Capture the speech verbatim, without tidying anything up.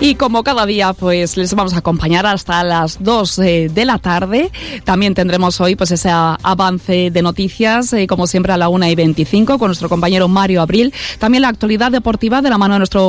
Y como cada día, pues les vamos a acompañar hasta las dos eh, de la tarde. También tendremos hoy pues ese avance de noticias, eh, como siempre a la una y veinticinco, con nuestro compañero Mario Abril. También la actualidad deportiva de la mano de nuestro